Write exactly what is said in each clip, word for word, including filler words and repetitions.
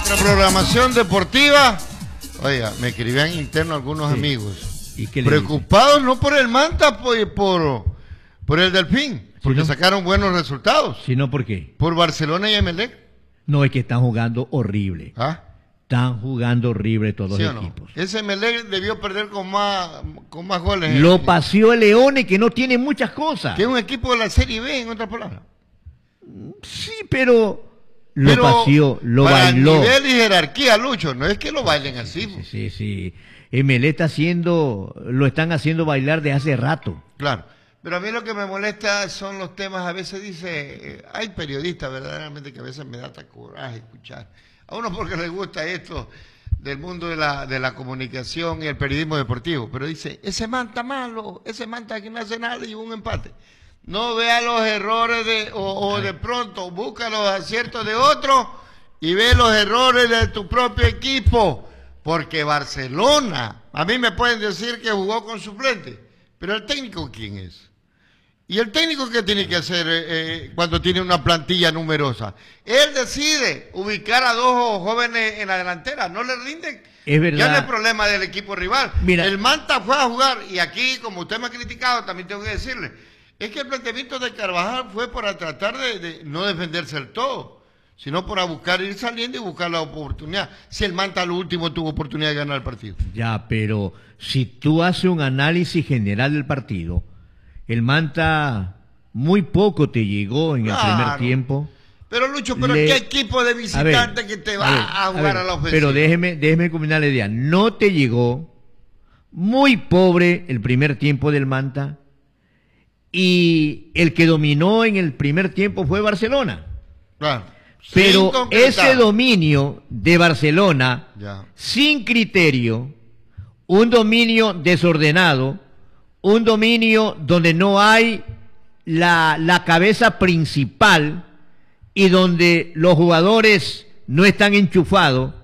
nuestra programación deportiva. Oiga, me escribían interno algunos sí. amigos. ¿Y qué preocupados no por el Manta, por, por, por el Delfín, porque ¿sí no? sacaron buenos resultados. ¿Sino por qué? Por Barcelona y Emelec. No, es que están jugando horrible. ¿Ah? Están jugando horrible todos ¿Sí los no? equipos. Ese Emelec debió perder con más, con más goles. Lo paseó el Leones, que no tiene muchas cosas. Que es un equipo de la Serie B, en otras palabras. Sí, pero lo pero paseó, lo para bailó. Nivel y jerarquía, Lucho, no es que lo bailen así. Sí, sí, sí. Emelec está haciendo, lo están haciendo bailar de hace rato. Claro. Pero a mí lo que me molesta son los temas, a veces dice, eh, hay periodistas verdaderamente que a veces me da hasta coraje escuchar. A uno porque les gusta esto del mundo de la, de la comunicación y el periodismo deportivo, pero dice, ese Manta malo, ese Manta que no hace nada y un empate. No vea los errores de, o, o de pronto busca los aciertos de otro y ve los errores de tu propio equipo, porque Barcelona, a mí me pueden decir que jugó con suplente, pero el técnico ¿quién es? ¿Y el técnico qué tiene que hacer eh, cuando tiene una plantilla numerosa? Él decide ubicar a dos jóvenes en la delantera, no le rinden. Es verdad. Ya no es problema del equipo rival. Mira, el Manta fue a jugar, y aquí, como usted me ha criticado, también tengo que decirle, es que el planteamiento de Carvajal fue para tratar de, de no defenderse del todo, sino para buscar ir saliendo y buscar la oportunidad. Si el Manta al último tuvo oportunidad de ganar el partido. Ya, pero si tú haces un análisis general del partido, el Manta muy poco te llegó en claro. el primer tiempo. Pero Lucho, ¿pero Le... qué equipo de visitante que te va a, ver, a jugar a, ver, a la ofensiva? Pero déjeme, déjeme combinar la idea. No te llegó, muy pobre el primer tiempo del Manta, y el que dominó en el primer tiempo fue Barcelona. Claro. Pero ese dominio de Barcelona, ya. sin criterio, un dominio desordenado, un dominio donde no hay la, la cabeza principal y donde los jugadores no están enchufados,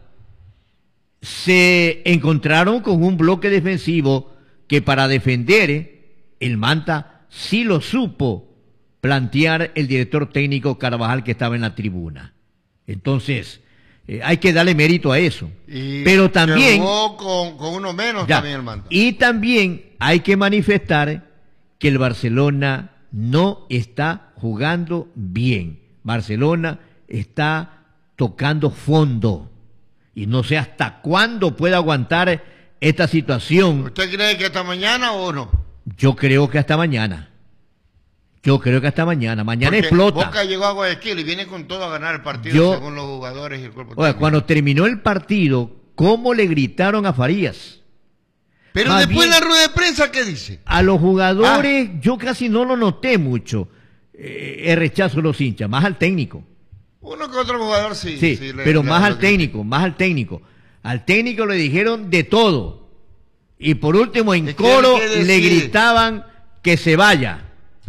se encontraron con un bloque defensivo que para defender el Manta sí lo supo plantear el director técnico Carvajal, que estaba en la tribuna. Entonces, eh, hay que darle mérito a eso. Y pero también jugó con, con uno menos ya, también el Manta. Y también hay que manifestar que el Barcelona no está jugando bien. Barcelona está tocando fondo. Y no sé hasta cuándo puede aguantar esta situación. ¿Usted cree que hasta mañana o no? Yo creo que hasta mañana. Yo creo que hasta mañana. Mañana Porque explota. Boca llegó a Guayaquil y viene con todo a ganar el partido Yo, según los jugadores y el cuerpo técnico. Oye, cuando terminó el partido, ¿cómo le gritaron a Farías? Pero Más después bien, en la rueda de prensa, ¿qué dice? A los jugadores, ah. yo casi no lo noté mucho, eh, el rechazo de los hinchas, más al técnico. Uno que otro jugador sí. Sí, sí pero le, más le, al técnico, más al técnico. Al técnico le dijeron de todo. Y por último, en coro le gritaban que se vaya.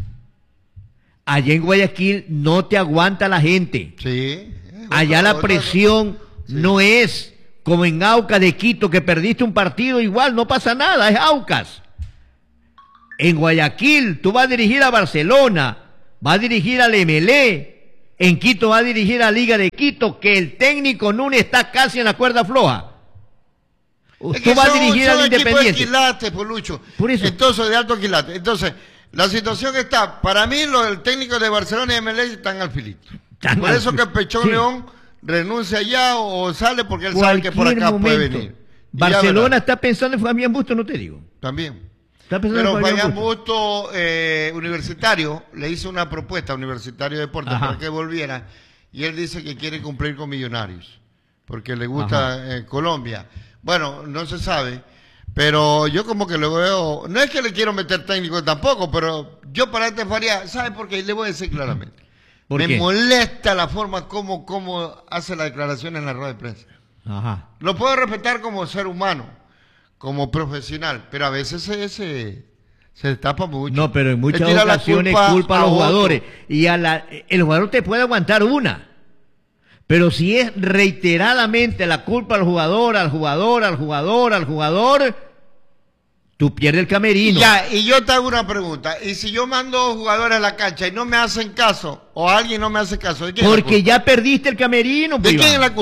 Allá en Guayaquil no te aguanta la gente. Sí. Allá la presión sí. no es como en Aucas de Quito, que perdiste un partido, igual no pasa nada, es Aucas. En Guayaquil tú vas a dirigir a Barcelona, vas a dirigir al Emelec, en Quito vas a dirigir a Liga de Quito, que el técnico Núñez está casi en la cuerda floja. Es tú vas son, a dirigir al Independiente. De quilate, Polucho. Por eso. Entonces, de alto quilate. Entonces, la situación está, para mí los el técnico de Barcelona y Emelec están al filito. Están por al eso que Pechón sí. León renuncia ya o sale porque él Cualquier sabe que por acá momento, puede venir. Barcelona está pensando en Fabián Busto, no te digo. También. Está pensando Pero en Fabián, Fabián Busto, Busto eh, universitario, le hizo una propuesta a Universitario de Deportes Ajá. para que volviera, y él dice que quiere cumplir con Millonarios, porque le gusta eh, Colombia. Bueno, no se sabe, pero yo como que lo veo, no es que le quiero meter técnico tampoco, pero yo para este Farías, ¿sabe por qué? Le voy a decir claramente. Me qué? molesta la forma como, como hace la declaración en la rueda de prensa. Ajá. Lo puedo respetar como ser humano, como profesional, pero a veces se, se, se destapa mucho. No, pero en muchas ocasiones culpa, culpa a los a jugadores. Y a la, el jugador te puede aguantar una. Pero si es reiteradamente la culpa al jugador, al jugador, al jugador, al jugador, tú pierdes el camerino. Ya, y yo te hago una pregunta. Y si yo mando jugadores a la cancha y no me hacen caso, o alguien no me hace caso, ¿de quién Porque es la culpa? ya perdiste el camerino. ¿De pues, quién Iván. es la culpa?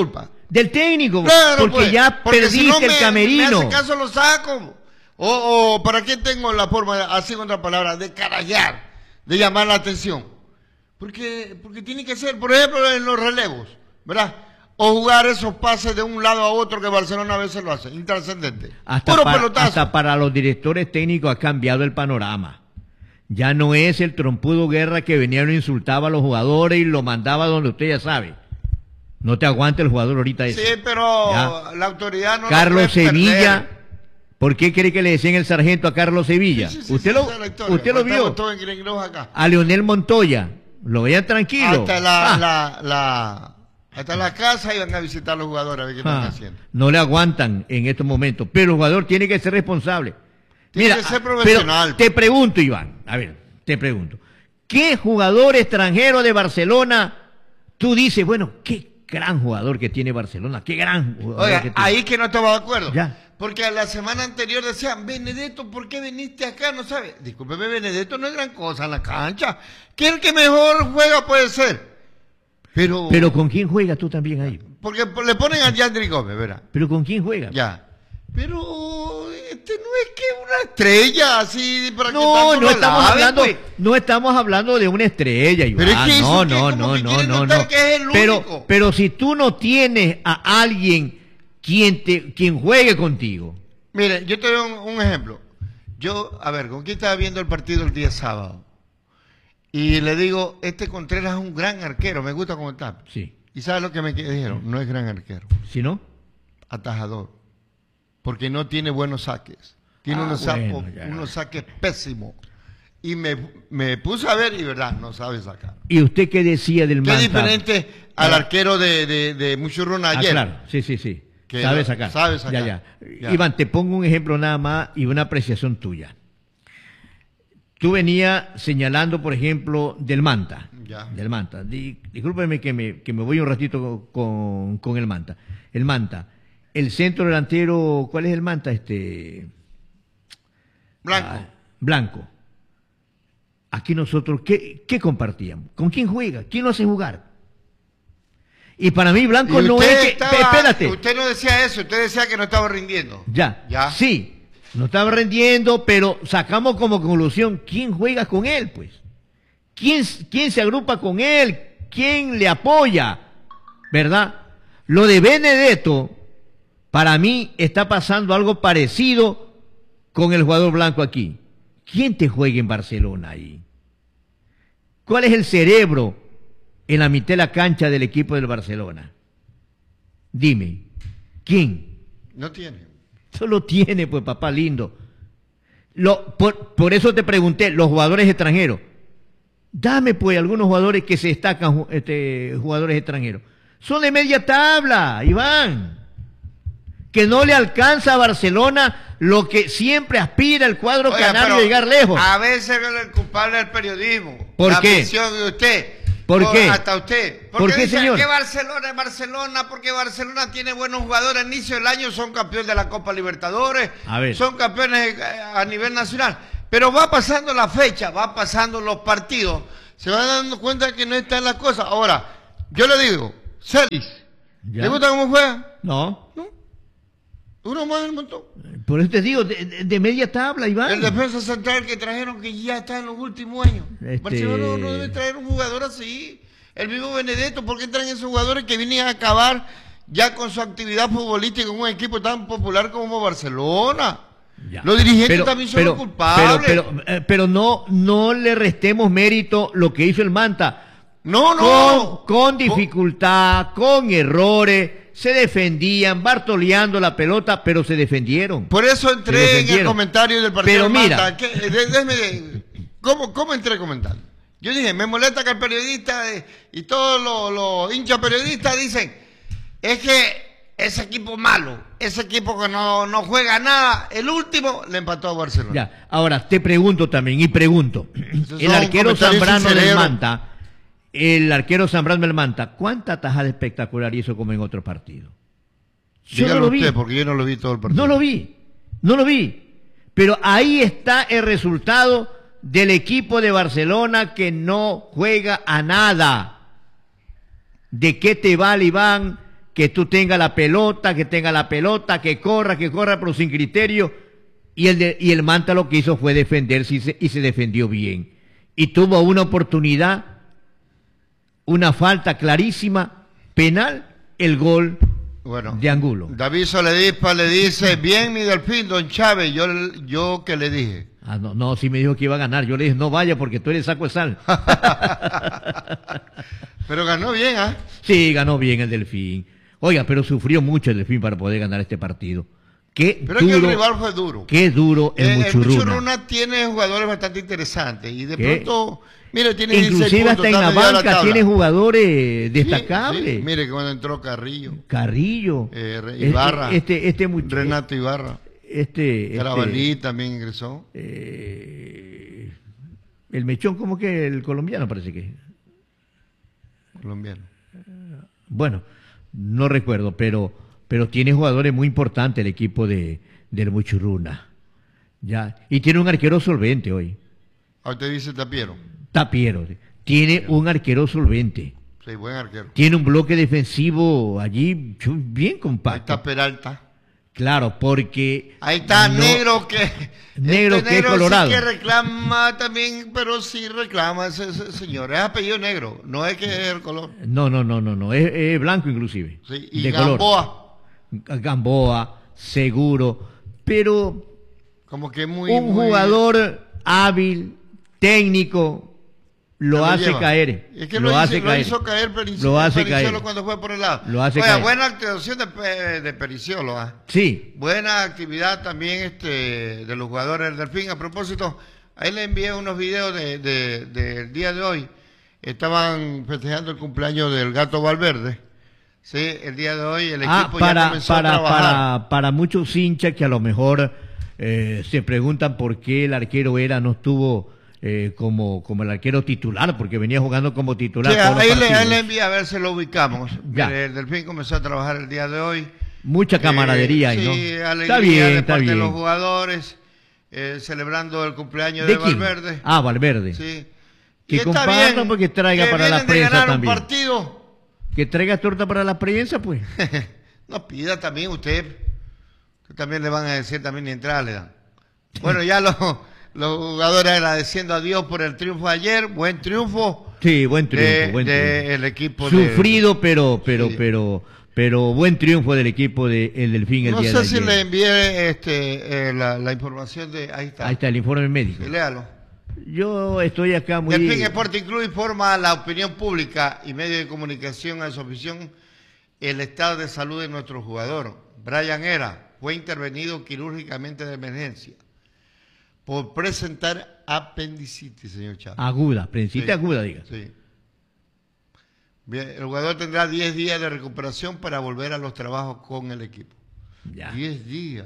Del técnico, Claro, porque pues, ya porque perdiste si no me, el camerino. Me hace caso, lo saco. O, o ¿para qué tengo la forma, de, así con otra palabra, de carallar, de llamar la atención? Porque, porque tiene que ser, por ejemplo, en los relevos, ¿verdad? O jugar esos pases de un lado a otro que Barcelona a veces lo hace, intrascendente. Hasta, Puro para, pelotazo. hasta para los directores técnicos ha cambiado el panorama. Ya no es el trompudo Guerra que venía y lo insultaba a los jugadores y lo mandaba donde usted ya sabe. No te aguanta el jugador ahorita ese. Sí, pero ¿Ya? la autoridad no Carlos lo puede Sevilla, perder. ¿por qué cree que le decían el sargento a Carlos Sevilla? Sí, sí, sí, usted sí, lo, esa es la historia. usted lo vio. Todo en Gringos acá. A Leonel Montoya, lo veían tranquilo. Hasta la, Ah, la, la, hasta la casa iban a visitar a los jugadores a ver qué ah, están haciendo. no le aguantan en estos momentos, pero el jugador tiene que ser responsable. Tiene que ser profesional. Pero te pregunto, Iván, a ver, te pregunto, ¿qué jugador extranjero de Barcelona tú dices, bueno, qué gran jugador que tiene Barcelona, qué gran jugador Oiga, que tiene? ahí que no estaba de acuerdo. Ya. Porque a la semana anterior decían, Benedetto, ¿por qué viniste acá? No sabe. Discúlpeme, Benedetto no es gran cosa en la cancha. Que el que mejor juega puede ser. Pero, Pero ¿con quién juega tú también ahí? porque le ponen a Yandri Gómez, ¿verdad? ¿Pero con quién juega? Ya. Pero este no es que una estrella así para que No, tanto no lo estamos alaben, hablando, pues. no estamos hablando de una estrella, Iván. Pero es que no, eso que no, como no, que no, quieren no, notar no. que es el Pero, único. pero si tú no tienes a alguien quien te, quien juegue contigo. Mire, yo te doy un, un ejemplo. Yo, a ver, ¿con quién estaba viendo el partido el día sábado? Y le digo, este Contreras es un gran arquero, me gusta cómo está. Sí. ¿Y sabes lo que me dijeron? No es gran arquero, Si no, atajador. Porque no tiene buenos saques. Tiene Ah, unos, bueno, sapos- ya. unos saques pésimos. Y me, me puse a ver y verdad, no sabe sacar. ¿y usted qué decía del Qué Manta? diferente al Ah. arquero de, de, de Muchurruna Ah, ayer. claro, sí, sí, sí. Que Sabe lo- sacar. sabe sacar. Ya, ya. Ya. Iván, te pongo un ejemplo nada más y una apreciación tuya. Tú venías señalando, por ejemplo, del Manta. Ya. Del Manta. Di- discúlpeme que me, que me voy un ratito con, con el Manta. El Manta. El centro delantero, ¿cuál es el Manta? Este. Blanco. Ah, Blanco. Aquí nosotros, ¿qué, qué compartíamos? ¿Con quién juega? ¿Quién lo hace jugar? Y para mí Blanco Y no usted es que... estaba- Espérate. Usted no decía eso, usted decía que no estaba rindiendo. Ya, Ya. sí, no estaba rendiendo, pero sacamos como conclusión, ¿quién juega con él, pues? ¿Quién, quién se agrupa con él? ¿Quién le apoya? ¿Verdad? Lo de Benedetto, para mí, está pasando algo parecido con el jugador blanco aquí. ¿Quién te juega en Barcelona ahí? ¿Cuál es el cerebro en la mitad de la cancha del equipo del Barcelona? Dime, ¿quién? No tiene. Eso lo tiene, pues, papá lindo. Lo, por, por eso te pregunté, los jugadores extranjeros. Dame, pues, algunos jugadores que se destacan, ju- este, jugadores extranjeros. Son de media tabla, Iván. Que no le alcanza a Barcelona lo que siempre aspira el cuadro Oiga, canario pero a llegar lejos. A veces el culpable del periodismo. ¿Por la qué? afición de usted. ¿Por O qué? Hasta usted. ¿Por Porque qué, dicen señor? que Barcelona es Barcelona, porque Barcelona tiene buenos jugadores. Al inicio del año son campeones de la Copa Libertadores. A ver. Son campeones eh, a nivel nacional. Pero va pasando la fecha, va pasando los partidos. Se van dando cuenta que no están las cosas. Ahora, yo le digo, Celis, Ya. ¿le gusta cómo juega? No, ¿No? Uno más del montón. por eso te digo, de, de- de media tabla, Iván. El defensa central que trajeron que ya está en los últimos años. Este- Barcelona no, no debe traer un jugador así. El mismo Benedetto, ¿por qué traen esos jugadores que vienen a acabar ya con su actividad futbolística en un equipo tan popular como Barcelona? Ya. Los dirigentes Pero- también son pero- los culpables. Pero, pero, eh, pero no, no le restemos mérito lo que hizo el Manta. no, Con, no. con dificultad, con errores, se defendían, bartoleando la pelota, pero se defendieron. Por eso Se entré en el defendieron. comentario del partido. Pero de mira. Manta, que- de- déjeme de- ¿cómo, ¿Cómo entré comentando? Yo dije, me molesta que el periodista eh, y todos los, los hinchas periodistas dicen, es que ese equipo malo, ese equipo que no, no juega nada, el último le empató a Barcelona. Ya, ahora te pregunto también, y pregunto, Esos el son arquero comentarios sin Zambrano del cerebro. Manta, el arquero Zambrano del Manta, ¿cuánta tajada espectacular hizo como en otro partido? Yo Dígalo no lo vi. usted, porque yo no lo vi todo el partido. No lo vi, no lo vi. Pero ahí está el resultado del equipo de Barcelona que no juega a nada. ¿De qué te vale, Iván, que tú tengas la pelota, que tenga la pelota, que corra, que corra, pero sin criterio. Y el, de, y el Manta lo que hizo fue defenderse y se, y se defendió bien. Y tuvo una oportunidad, una falta clarísima, penal, el gol bueno, de Angulo. David Soledispa le dice, bien mi Delfín, don Chávez, yo, yo que le dije. Ah, no, no, sí me dijo que iba a ganar. Yo le dije, no vaya porque tú eres saco de sal. Pero ganó bien, ¿ah? ¿eh? Sí, ganó bien el Delfín. Oiga, pero sufrió mucho el Delfín para poder ganar este partido. Qué pero duro, es que el rival fue duro. Qué duro el eh, Muchurruna. El Muchurruna tiene jugadores bastante interesantes y de ¿Qué? pronto, mire, tiene inclusive hasta en la banca la tiene jugadores destacables. Sí, sí. Mire que cuando entró Carrillo. Carrillo. Eh, Ibarra. Este, este, este Renato Ibarra. Este, Carabalí este, también ingresó. Eh, el Mechón, ¿cómo que el colombiano parece que? Colombiano. Bueno, no recuerdo, pero, pero tiene jugadores muy importantes el equipo de, del Muchuruna. Ya. Y tiene un arquero solvente hoy. ¿A usted dice Tapiero? Tapiero. Tiene un arquero solvente. Sí, buen arquero. Tiene un bloque defensivo allí bien compacto. Ahí está Peralta. Claro, porque... Ahí está no, Negro que... Negro este que negro es colorado. Sí que reclama también, pero sí reclama ese, ese señor. Es apellido Negro, no es que es el color. No, no, no, no, no. Es, es blanco inclusive. Sí, y de Gamboa. Color. Gamboa, seguro. Pero... Como que muy... Un muy... jugador hábil, técnico... Lo, lo hace lleva. caer. Es que lo, lo, hace hizo, caer. lo hizo caer Perici lo hace Periciolo caer. cuando fue por el lado. Lo hace Oiga, caer. buena actuación de, de Periciolo. ¿eh? Sí. Buena actividad también este de los jugadores del Delfín. A propósito, ahí le envié unos videos del de, de, de día de hoy. Estaban festejando el cumpleaños del Gato Valverde. Sí, el día de hoy el ah, equipo para, ya comenzó para, a trabajar. Para, para muchos hinchas que a lo mejor eh, se preguntan por qué el arquero era no estuvo... Eh, como, como el arquero titular, porque venía jugando como titular. Sí, ahí, le, ahí le envía a ver si lo ubicamos. Mire, el Delfín comenzó a trabajar el día de hoy. Mucha camaradería, eh, ¿no? Sí, alegría está bien, de está parte bien. de los jugadores, eh, celebrando el cumpleaños de, de Valverde. Ah, Valverde. Sí. Que y compartan porque traiga que para la prensa ganar también. Un partido. Que traiga torta para la prensa, pues. No pida también usted, que también le van a decir también ni entrada le dan. Bueno, ya lo... Los jugadores agradeciendo a Dios por el triunfo de ayer, buen triunfo. Sí, buen triunfo, de, buen triunfo. De el equipo sufrido, de, pero, pero, sí. pero, pero buen triunfo del equipo de el Delfín el no día sé de si ayer. le envié este, eh, la, la información de ahí está. Ahí está el informe médico. Sí, léalo. Yo estoy acá muy. Delfín Sporting Club informa a la opinión pública y medios de comunicación a su afición el estado de salud de nuestro jugador. Brian Era fue intervenido quirúrgicamente de emergencia por presentar apendicitis, señor Chávez. Aguda, apendicitis sí, aguda, diga. Sí. Bien, el jugador tendrá diez días de recuperación para volver a los trabajos con el equipo. Ya. diez días.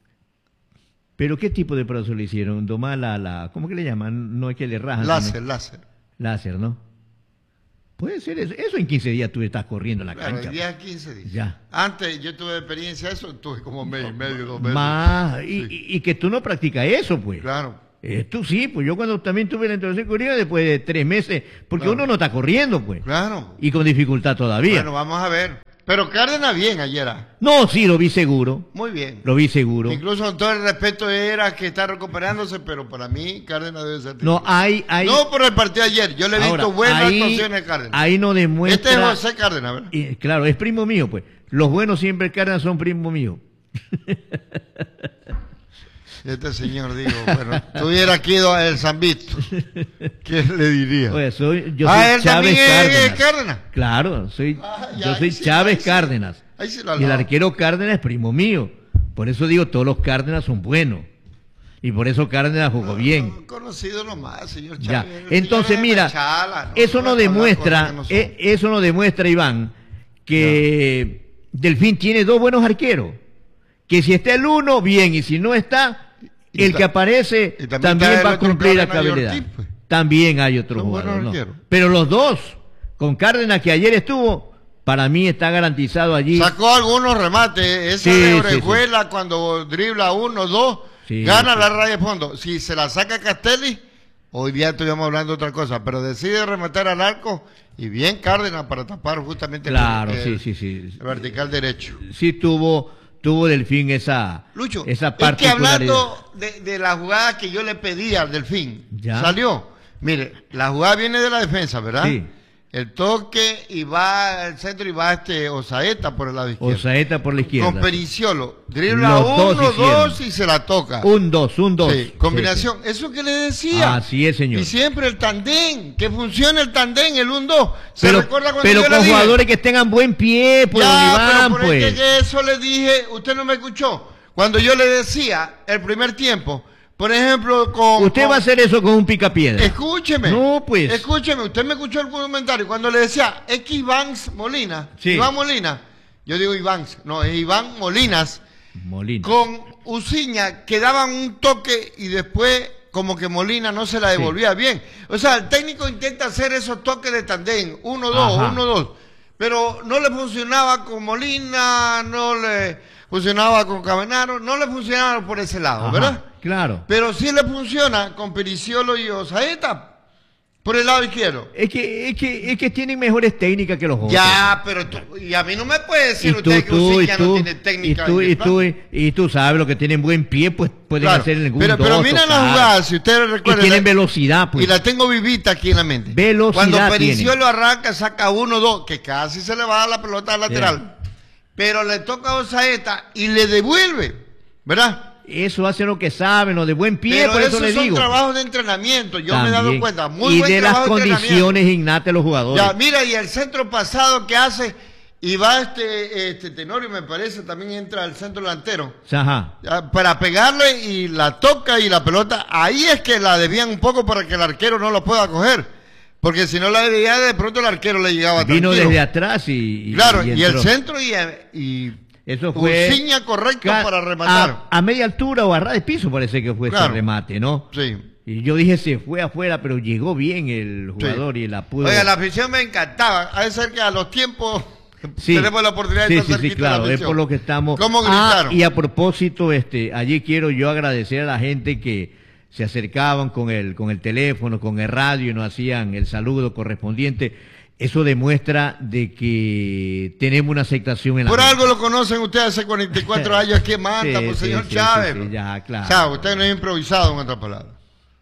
¿Pero qué tipo de proceso le hicieron? Domar la, la, ¿cómo que le llaman? No es que le rajan. Láser, sino... láser. Láser, ¿no? Puede ser eso. Eso en quince días tú estás corriendo en la claro, cancha. diez a quince días. Ya. Antes yo tuve experiencia de eso, tuve como medio y medio, dos meses. Más, sí. y, y, y que tú no practicas eso, pues. Claro. Eh, tú sí, pues yo cuando también tuve la introducción corrida después de tres meses, porque claro. uno no está corriendo, pues. Claro. Y con dificultad todavía. Bueno, vamos a ver. Pero Cárdenas bien ayer. No, sí, lo vi seguro. Muy bien. Lo vi seguro. Incluso con todo el respeto era que está recuperándose, pero para mí Cárdenas debe ser. No, hay, hay... No por el partido de ayer, yo le he visto Ahora, buenas ahí, actuaciones de Cárdenas. Ahí no demuestra... Este es José Cárdenas, ¿verdad? Y, claro, es primo mío, pues. Los buenos siempre Cárdenas son primo mío. Este señor, digo, bueno, tuviera aquí el San Vito, ¿qué le diría? Oye, soy, yo ah, soy él Chávez también Cárdenas. es Cárdenas. Claro, soy, Ah, ya, yo soy sí, Chávez ahí Cárdenas. Sí, ahí sí lo y el arquero Cárdenas es primo mío. Por eso digo, todos los Cárdenas son buenos. Y por eso Cárdenas jugó no, bien. No, conocido nomás, señor Ya. Chávez. Entonces, mira, Chala, no, eso no, no demuestra, no eh, eso no demuestra, Iván, que ya. Delfín tiene dos buenos arqueros. Que si está el uno, bien, y si no está... Y el que aparece también, también va a cumplir la cabalidad. cabalidad. También hay otro jugador. ¿No? Pero los dos, con Cárdenas que ayer estuvo, para mí está garantizado allí. Sacó algunos remates. Esa sí, de Orejuela, sí, sí. cuando dribla uno, dos, sí, gana sí. la raya de fondo. Si se la saca Castelli, Hoy día estuvimos hablando de otra cosa, pero decide rematar al arco y bien Cárdenas para tapar justamente claro, el, sí, sí, sí. el vertical derecho. Sí tuvo, tuvo Delfín esa, Lucho, esa es que particularidad. hablando de, de la jugada que yo le pedí al Delfín, ¿Ya? salió. Mire, la jugada viene de la defensa, ¿verdad? Sí. El toque y va al centro y va este Osaeta por el lado izquierdo. Osaeta por la izquierda. Con Periciolo. Dribla Los dos uno, hicieron. dos y se la toca. Un dos, un dos. Sí, combinación. Sí, sí. Eso que le decía. Así es, señor. Y siempre el tandem, que funcione el tandem, el un dos. ¿Se Pero, recuerda cuando pero yo con le dije? jugadores que tengan buen pie, pues, don Ya, Iván, pero por pues. es que eso le dije, usted no me escuchó. Cuando yo le decía el primer tiempo, por ejemplo, con... Usted con- va a hacer eso con un picapiedra. Escúcheme. No, pues. Escúcheme, usted me escuchó el comentario. Cuando le decía X Iván Molina, Sí. Iván Molina, yo digo Iván, no, es Iván Molinas, Molina. con Uciña, que daban un toque y después como que Molina no se la devolvía bien. O sea, el técnico intenta hacer esos toques de tandem, uno, dos, Ajá. uno, dos, pero no le funcionaba con Molina, no le funcionaba con Cabenaro, no le funcionaba por ese lado, Ajá, ¿verdad? claro. Pero sí le funciona con Periciolo y Osaeta por el lado izquierdo. Es que, es que, es que tienen mejores técnicas que los otros. Ya, pero tú, y a mí no me puede Y decir tú, usted que tú, y Uciña no tú, tiene y técnica. tú, en y el tú, campo. y, y tú sabes, los que tienen buen pie, pues pueden Claro, hacer ningún pero, pero miren la jugada, si ustedes Y recuerdan. tienen la- velocidad, pues. Y la tengo vivita aquí en la mente. Velocidad Cuando tienen. Periciolo arranca, saca uno, dos, que casi se le va a la pelota al lateral. Pero le toca a Osaeta y le devuelve, ¿verdad? Eso hacen lo que saben, los de buen pie, Pero por eso esos le son digo. trabajos de entrenamiento, yo me he dado También. cuenta. Muy y buen de las trabajo de entrenamiento. condiciones innatas de los jugadores. Ya, mira, y el centro pasado que hace, y va este, este Tenorio, me parece, también entra al centro delantero. Ajá. Ya, para pegarle y la toca y la pelota, ahí es que la desvían un poco para que el arquero no lo pueda coger. Porque si no la desvía, de pronto el arquero le llegaba Vino tranquilo. desde atrás y, y- Claro, y y, el entró. centro y, y Eso fue Uciña correcto ca- para rematar. A, a media altura o a ras de piso parece que fue Claro. ese remate, ¿no? Sí. Y yo dije, se fue afuera, pero llegó bien el jugador Sí. y la pudo... Oiga, la afición me encantaba. A veces que a los tiempos Sí. tenemos la oportunidad Sí, de estar sí, sí, cerquita de la claro, es afición. por lo que estamos... ¿Cómo Ah, gritaron? y a propósito, este, allí quiero yo agradecer a la gente que se acercaban con el, con el teléfono, con el radio y nos hacían el saludo correspondiente. Eso demuestra de que tenemos una aceptación en la Por gente. algo lo conocen ustedes hace cuarenta y cuatro años aquí en Manta, Sí, pues sí, señor sí, Chávez. sí, sí, ya, claro. Chávez, usted no es improvisado en otras palabras.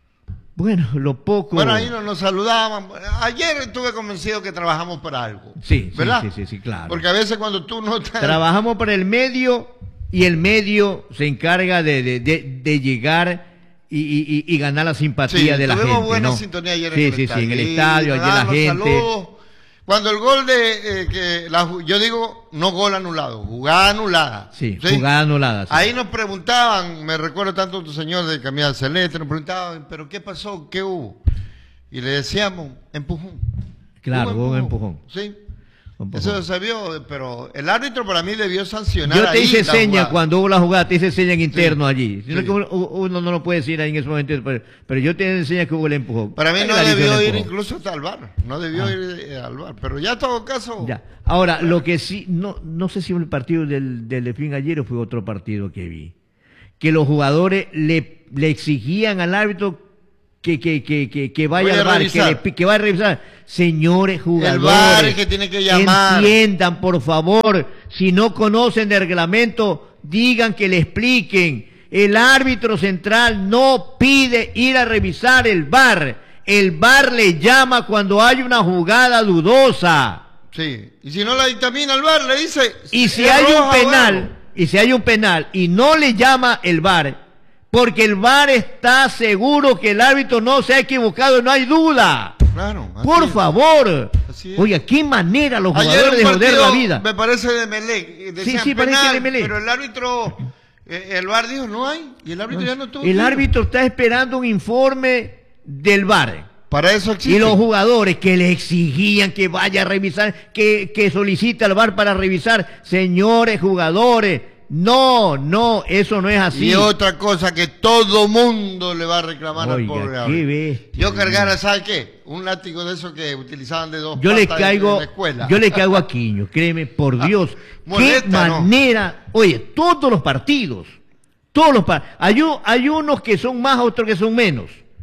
Bueno, lo poco... Bueno, ahí no nos saludaban. Ayer estuve convencido que trabajamos para algo. Sí, sí, ¿verdad? sí, sí, sí, claro. Porque a veces cuando tú no estás... Trabajamos para el medio y el medio se encarga de, de, de, de llegar y, y, y ganar la simpatía Sí, de la tuvimos gente. buena ¿no? sintonía ayer sí, en el sí, estadio. sí, en el Y estadio, allí la darnos gente. saludos. Cuando el gol de... eh, que la ju- yo digo, no gol anulado, jugada anulada. Sí, jugada anulada. Sí. Ahí nos preguntaban, me recuerdo tanto tu señor de camisa celeste, nos preguntaban, ¿pero qué pasó? ¿Qué hubo? Y le decíamos, empujón. Claro, hubo un empujón. Sí. Un poco. Eso se vio, pero el árbitro para mí debió sancionar. Yo te ahí hice la seña jugada. cuando hubo la jugada, te hice seña en interno allí. Sino sí. que uno, uno no lo puede decir ahí en ese momento, pero, pero yo te enseña que hubo el empujón. Para mí no Clarísimo debió el ir empujón. incluso hasta el bar. No debió Ah. ir eh, al bar. Pero ya en todo caso. Ya. Ahora, lo que sí, no, no sé si fue el partido del, del Delfín ayer o fue otro partido que vi, que los jugadores le, le exigían al árbitro que, que, que, que, que vaya Voy a al bar, que, revisar. le pi- que vaya a revisar. Señores jugadores, El VAR es que tiene que llamar. entiendan, por favor, si no conocen el reglamento, digan que le expliquen. El árbitro central no pide ir a revisar el VAR. El VAR le llama cuando hay una jugada dudosa. Sí. Y si no la dictamina el bar, le dice. Y si es hay un roja, penal, bueno. y si hay un penal y no le llama el VAR, porque el VAR está seguro que el árbitro no se ha equivocado, no hay duda. Claro. así Por es. favor. Así es. Oiga, qué manera los Ayer jugadores de un joder partido, la vida. me parece de Melec. eh, decían sí, parece penal, de Melec. Pero el árbitro, eh, el bar dijo no hay. Y el árbitro ya no tuvo. El tiro. árbitro está esperando un informe del VAR. Para eso existe. Y los jugadores que le exigían que vaya a revisar, que, que solicita al VAR para revisar, señores jugadores, no, no, eso no es así. Y otra cosa que todo mundo le va a reclamar al Oiga, pobre qué árbitro. bestia. Yo cargara, ¿sabe qué? Un látigo de esos que utilizaban de dos Yo le patas en- caigo, en la escuela. yo le caigo a Quiño, créeme, por Dios, qué molesta, ¿no? manera, oye, todos los partidos, todos los partidos, hay, u- hay unos que son más, otros que son menos,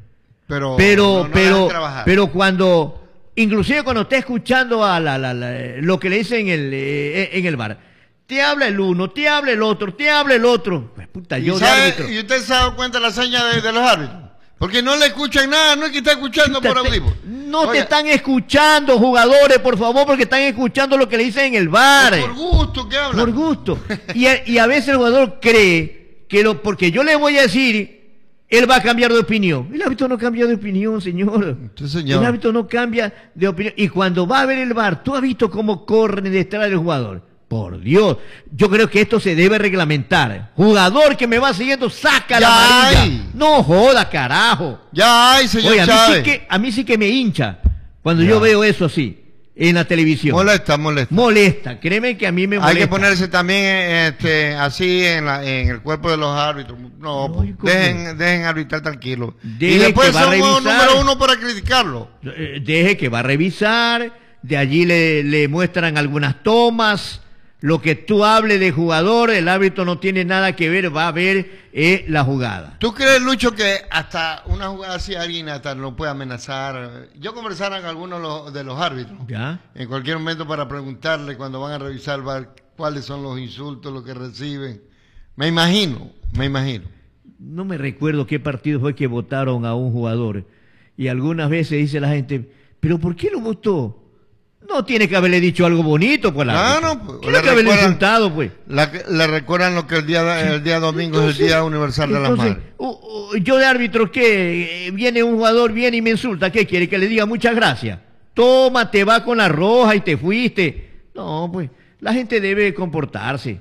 Pero, pero, no, no pero, dejan trabajar. pero cuando, inclusive cuando está escuchando a la, la, la- lo que le dicen en el, eh, en el bar, te habla el uno, te habla el otro, te habla el otro. Pues, puta, ¿Y, yo de sabe- árbitro. ¿Y usted se ha dado cuenta de la seña de, de los árbitros? Porque no le escuchan nada, no es que está escuchando Puta, por te- audífono. no te Oiga, están escuchando, jugadores, por favor, porque están escuchando lo que le dicen en el bar. Por gusto que hablan. Por gusto. Y a, y a veces el jugador cree que lo, porque yo le voy a decir, él va a cambiar de opinión. El árbitro no cambia de opinión, señor. Sí, señor. El árbitro no cambia de opinión. Y cuando va a ver el bar, tú has visto cómo corren detrás del jugador. Por Dios, yo creo que esto se debe reglamentar. Jugador que me va siguiendo, saca la Ya amarilla. hay. No joda, carajo. Ya hay, señor Oye, a mí, Chávez. sí que, a mí sí que me hincha cuando Ya. yo veo eso así, en la televisión. Molesta, molesta. Molesta, créeme que a mí me molesta. Hay que ponerse también este, así en, la, en el cuerpo de los árbitros. No, pues, Lógico, dejen, dejen arbitrar tranquilo. Deje Y después que va a son revisar. número uno para criticarlo. Eh, Deje que va a revisar, de allí le, le muestran algunas tomas, lo que tú hables de jugador, el árbitro no tiene nada que ver, va a ver eh, la jugada. ¿Tú crees, Lucho, que hasta una jugada así alguien hasta lo puede amenazar? Yo conversara con algunos de los- de los árbitros ¿Ya? en cualquier momento para preguntarle cuando van a revisar va, cuáles son los insultos, lo que reciben. Me imagino, me imagino. No me recuerdo qué partido fue que votaron a un jugador y algunas veces dice la gente, ¿pero por qué lo votó? No tiene que haberle dicho algo bonito, pues. Ah, árbitro. no, pues, Tiene le que haberle recuerdan- insultado, pues. La, le recuerdan lo que el día, el día domingo es el Día Universal de las entonces, Madres. u- u- yo de árbitro, ¿qué? Eh, Viene un jugador, viene y me insulta, ¿qué quiere? Que le diga muchas gracias. Toma, te va con la roja y te fuiste. No, pues, la gente debe comportarse.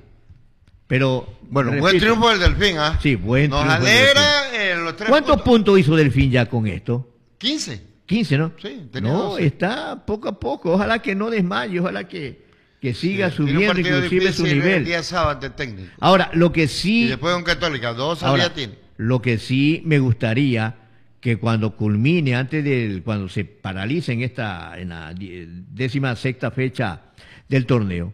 Pero, Bueno, buen repito, triunfo del Delfín, ¿ah? Sí, buen Nos triunfo del alegra eh, los tres ¿cuántos puntos. puntos hizo Delfín ya con esto? quince. quince, ¿no? Sí, tenía No, doce. está poco a poco. Ojalá que no desmaye, ojalá que, que siga Tiene un subiendo partido inclusive su difícil El nivel. día sábado de técnico. Ahora, lo que Y sí, después un Católica, dos ahora, salidas tiene. lo que sí me gustaría que cuando culmine, antes del, cuando se paralice en esta, en la die- décima sexta fecha del torneo,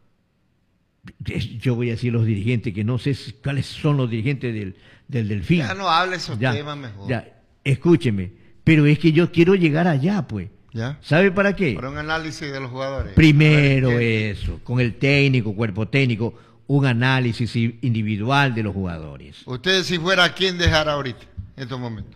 yo voy a decir los dirigentes, que no sé si- cuáles son los dirigentes del, del Delfín. Ya no hable esos Ya, temas mejor. ya, escúcheme, pero es que yo quiero llegar allá, pues. ¿Ya? ¿Sabe para qué? Para un análisis de los jugadores. Primero A ver, ¿qué- eso, con el técnico, cuerpo técnico, un análisis i- individual de los jugadores. Usted si fuera, ¿quién dejara ahorita, en estos momentos?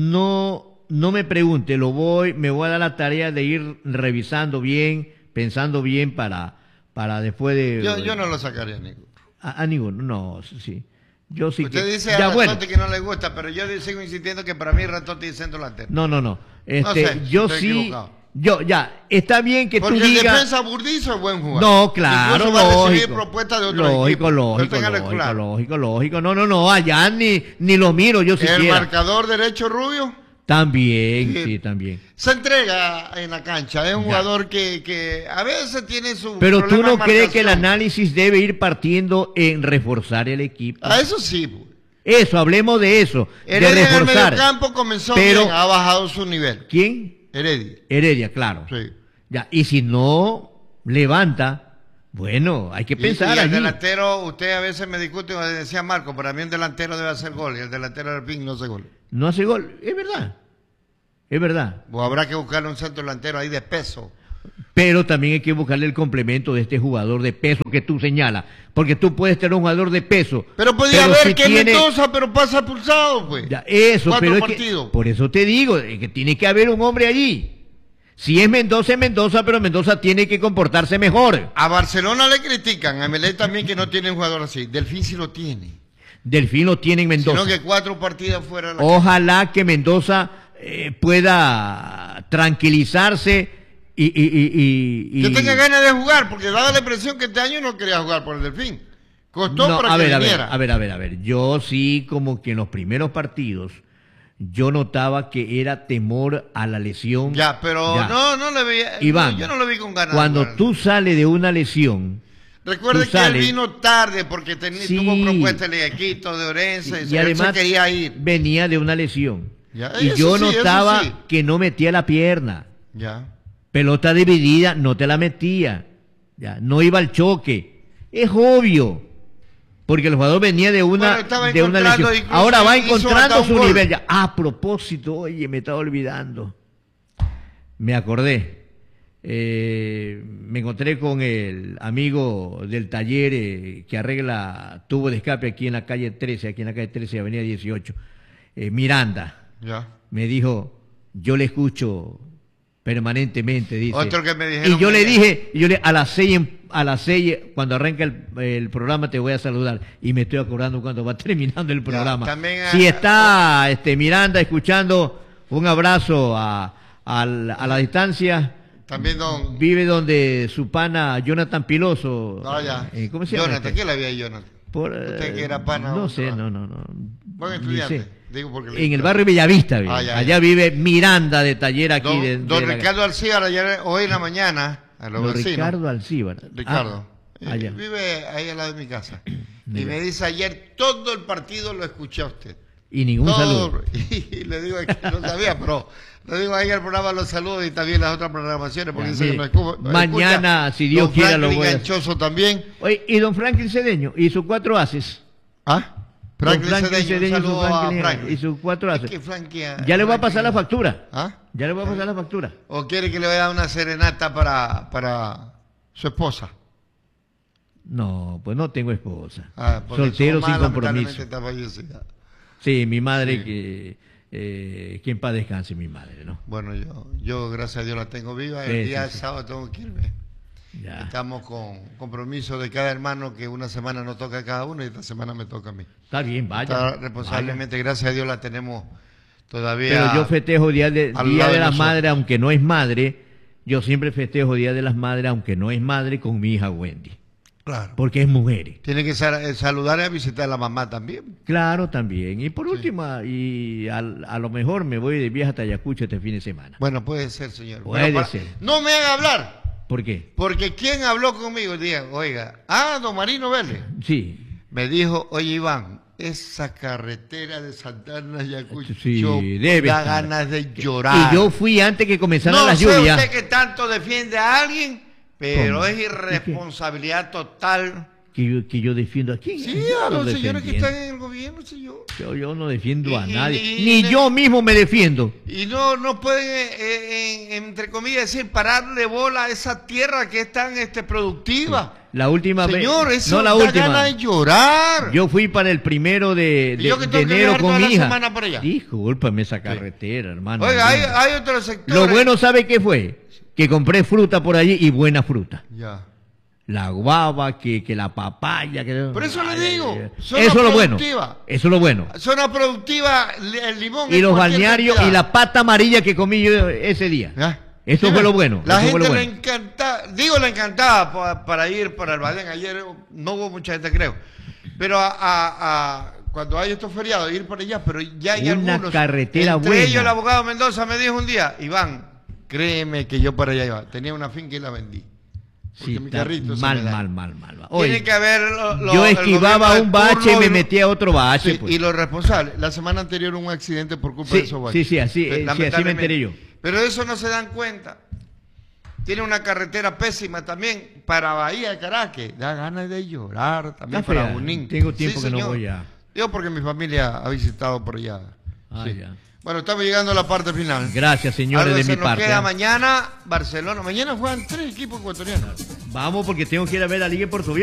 No, no me pregunte, lo voy, me voy a dar la tarea de ir revisando bien, pensando bien para, para después de. Yo, yo no lo sacaría, ninguno. A, a ninguno, no, sí. Yo sí Usted que. dice ya, a bueno. Ratotti que no le gusta, pero yo sigo insistiendo que para mí Ratotti es centro delantero. No, no, no. Este, sé, yo estoy sí. equivocado. Yo, ya, está bien que Porque tú el digas. defensa Burdizo es buen jugador. No, claro, Incluso va a recibir lógico. propuestas de otros Lógico, equipos. lógico, Pero téngalo lógico, claro. lógico, lógico. No, no, no, allá ni, ni lo miro yo El siquiera. marcador derecho Rubio También, Sí. sí, también. se entrega en la cancha. Es un Ya. jugador que, que a veces tiene su Pero tú problema no de crees que el marcación. análisis debe ir partiendo en reforzar el equipo. A eso sí, pues. Eso, hablemos de eso, de Heredia en el reforzar. mediocampo comenzó Pero- bien, ha bajado su nivel. ¿Quién? Heredia. Heredia, claro. Sí. Ya, y si no levanta, bueno, hay que Y- pensar y, el allí. delantero, usted a veces me discute, como decía Marco, para mí un delantero debe hacer gol y el delantero del Pin no hace gol. No hace gol, es verdad. Es verdad. O habrá que buscarle un centro delantero ahí de peso. Pero también hay que buscarle el complemento de este jugador de peso que tú señalas. Porque tú puedes tener un jugador de peso. Pero podía haber si que tiene- Mendoza, pero pasa pulsado, pues. Ya, eso, Cuatro pero es que, partidos. por eso te digo, es que tiene que haber un hombre allí. Si es Mendoza, es Mendoza, pero Mendoza tiene que comportarse mejor. A Barcelona le critican, a Melé también que no tiene un jugador así. Delfín sí lo tiene. Delfín lo tiene en Mendoza. Sino que cuatro partidos fuera de la Ojalá que Mendoza eh, pueda tranquilizarse y... y, y, y- y- Que tenga ganas de jugar, porque daba la impresión que este año no quería jugar por el Delfín. Costó No, para a que ver, a ver, viniera. a ver, a ver, a ver. Yo sí, como que en los primeros partidos, yo notaba que era temor a la lesión. Ya, pero Ya. no, no le veía. Iván, yo no lo vi con ganas. de cuando jugar. tú sales de una lesión, Recuerde tú que sales- él vino tarde porque tenía, Sí. tuvo propuesta de Quito, de Orense, y y, él además se quería ir. venía de una lesión. Ya, y eso yo sí, eso notaba sí. que no metía la pierna. Ya. Pelota dividida, no te la metía. Ya, no iba al choque. Es obvio. Porque el jugador venía de una, bueno, de una lesión. Ahora va encontrando su gol. nivel ya. A propósito, oye, me estaba olvidando. Me acordé. Eh, me encontré con el amigo del taller eh, que arregla tubo de escape aquí en la calle trece, aquí en la calle trece, avenida dieciocho. Eh, Miranda. Ya. Me dijo, yo le escucho permanentemente, dice. Otro que me dijeron y yo que le ya. dije, y yo le, a las seis, a las seis, cuando arranca el, el programa te voy a saludar. Y me estoy acordando cuando va terminando el programa. Ya, también, si ah, está este, Miranda escuchando, un abrazo a, a, la, a la distancia. También don... Vive donde su pana Jonathan Piloso. No, ya. Eh, ¿Cómo se llama? Jonathan, este? ¿qué la había Jonathan? Por, Usted que era pana. No o sé, no? no, no, no. Buen Ni estudiante. sé. Digo porque En el barrio Bellavista vive. Ah, ya, Allá ya. vive Miranda de taller aquí. Don, de, de don la- Ricardo Alcíbar, ayer, hoy en la mañana, a los Don vecinos. Ricardo Alcíbar. Ricardo. Ah, eh, allá. vive ahí al lado de mi casa. Y Mira. me dice ayer, todo el partido lo escuché a usted. Y ningún Todo. saludo. Y le digo que no sabía, pero le digo ahí al programa los saludos y también las otras programaciones, porque Ya, dice que mire, no escucha. mañana, si Dios Don quiera, lo Franklin voy a- Ganchoso también. Oye, y don Franklin Cedeño y sus cuatro haces. ¿Ah? Don Franklin Franklin Cedeño, un Cedeño y su saludo a Franklin- Franklin. y sus cuatro Es haces. que Franklin- Ya le voy a pasar la Franklin- factura. ¿Ah? Ya le voy a pasar la factura. ¿O quiere que le vaya a dar una serenata para, para su esposa? No, pues no tengo esposa. Ah, porque Soltero su sin mamá compromiso. lamentablemente está fallecida. Sí, mi madre Sí. que... Eh, que en paz descanse mi madre, ¿no? Bueno, yo, yo gracias a Dios la tengo viva. El Sí, día sí, sí. sábado tengo que irme. Ya. Estamos con compromiso de cada hermano que una semana nos toca a cada uno y esta semana me toca a mí. Está bien, vaya. Está responsablemente, gracias a Dios la tenemos todavía. Pero yo festejo Día de, al día lado de de las nosotros. Madres, aunque no es madre. Yo siempre festejo Día de las Madres, aunque no es madre, con mi hija Wendy. Claro. Porque es mujer. Tiene que sal- eh, saludar y a visitar a la mamá también. Claro, también. Y por último, y al- a, lo mejor me voy de viaje hasta Ayacucho este fin de semana. Bueno, puede ser, señor. Puede Pero para- ser. No me haga hablar, ¿Por qué? porque ¿quién habló conmigo? Dije, oiga, ah, don Marino Vélez. Sí. Me dijo, oye Iván, esa carretera de Santana a Ayacucho Sí, debe da estar. ganas de llorar. Y yo fui antes que comenzaran no las sé lluvias. usted que tanto defiende a alguien, pero ¿Cómo? es irresponsabilidad total. Que yo, que yo defiendo aquí. Sí, Yo a no los señores que defendiendo. están en el gobierno, señor. Yo, yo no defiendo a Y- y- nadie. y- Ni y- yo mismo me defiendo. Y no, no pueden, eh, eh, en- entre comillas, decir, pararle bola a esa tierra que es tan este, productiva. La última Señor, vez. eso No la da última. ganas de llorar. Yo fui para el primero de, Y de- yo que de tengo que enero viajar con toda mi la hija. semana para allá. Discúlpame esa carretera, hermano. Oiga, hay, hermano. hay otros sectores. Lo bueno, ¿sabe qué fue? Que compré fruta por allí y buena fruta. Ya. La guava, que, que la papaya. Que... Por eso le Ay, digo, ay, ay. zona Eso es lo bueno. productiva. Eso es lo bueno. Zona productiva, li- el limón. Y en los cualquier balnearios cantidad. y la pata amarilla que comí yo ese día. ¿Ya? Eso Sí, fue ve, lo bueno. La eso fue gente lo le bueno. encanta, digo le encantaba pa- para ir para el Badén. Ayer no hubo mucha gente, creo. Pero a, a- a- cuando hay estos feriados, ir por allá, pero ya hay Una algunos. carretera entre buena. ellos el abogado Mendoza me dijo un día, Iván, créeme que yo para allá iba. Tenía una finca y la vendí. Porque Sí, mi está carrito se mal, me daña. mal, mal, mal, mal. Tiene Oye, que haber lo- lo- yo el esquivaba gobierno de un bache y turno me lo- metía a otro bache. Sí, pues. y los responsables. La semana anterior hubo un accidente por culpa Sí, de esos baches. sí, sí, así, eh, sí, así me Lamentablemente. enteré yo. Pero de eso no se dan cuenta. Tiene una carretera pésima también para Bahía de Caracas. Da ganas de llorar también Está para fea. Junín. Tengo tiempo Sí, que no señor. voy a... Digo porque mi familia ha visitado por allá. Ah, Sí. ya. Bueno, estamos llegando a la parte final. Gracias, señores, Algo de se mi nos parte. queda ¿eh? mañana, Barcelona. Mañana juegan tres equipos ecuatorianos. Vamos, porque tengo que ir a ver la Liga Portuguesa.